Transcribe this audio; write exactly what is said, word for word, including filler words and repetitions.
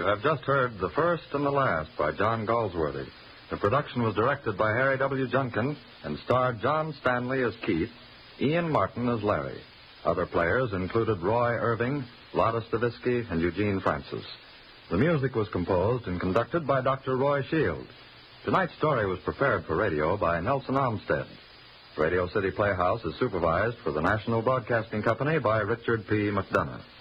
have just heard The First and the Last by John Galsworthy. The production was directed by Harry W. Junkin and starred John Stanley as Keith, Ian Martin as Larry. Other players included Roy Irving, Lotta Stavisky, and Eugene Francis. The music was composed and conducted by Doctor Roy Shields. Tonight's story was prepared for radio by Nelson Olmsted. Radio City Playhouse is supervised for the National Broadcasting Company by Richard P. McDonough.